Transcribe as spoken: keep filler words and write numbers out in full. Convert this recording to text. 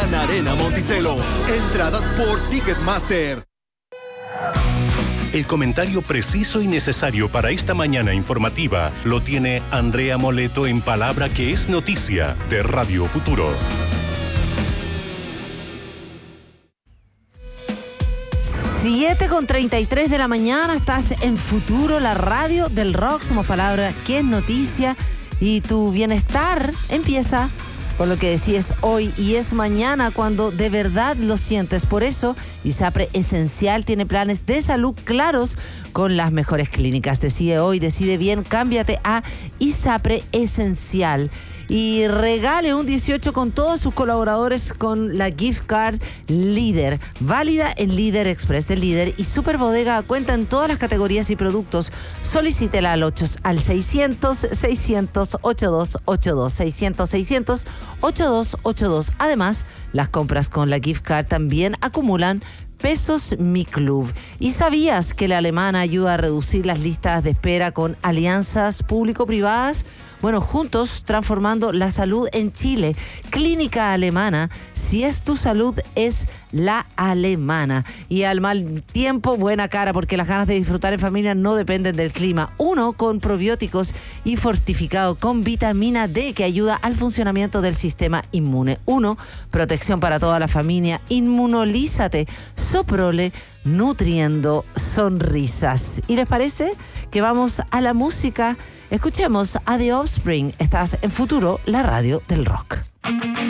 Gran Arena Monticello. Entradas por Ticketmaster. El comentario preciso y necesario para esta mañana informativa lo tiene Andrea Moleto en Palabra que es Noticia de Radio Futuro. siete con treinta y tres de la mañana, estás en Futuro, la radio del rock. Somos Palabra que es Noticia y tu bienestar empieza por lo que decís hoy y es mañana cuando de verdad lo sientes. Por eso, ISAPRE Esencial tiene planes de salud claros con las mejores clínicas. Decide hoy, decide bien, cámbiate a ISAPRE Esencial. Y regale un dieciocho con todos sus colaboradores con la gift card Líder, válida en Líder Express de Líder y Super Bodega. Cuenta en todas las categorías y productos. Solicítela al, ocho, al seiscientos, seiscientos, ochenta y dos ochenta y dos, seiscientos, seiscientos, ochenta y dos ochenta y dos. Además, las compras con la gift card también acumulan Pesos Mi Club. ¿Y sabías que la alemana ayuda a reducir las listas de espera con alianzas público-privadas? Bueno, juntos transformando la salud en Chile. Clínica Alemana, si es tu salud, es la alemana. Y al mal tiempo, buena cara, porque las ganas de disfrutar en familia no dependen del clima. Uno con probióticos y fortificado con vitamina D que ayuda al funcionamiento del sistema inmune. Uno, protección para toda la familia. Inmunolízate. Soprole, nutriendo sonrisas. ¿Y les parece que vamos a la música? Escuchemos a The Offspring. Estás en Futuro, la radio del rock.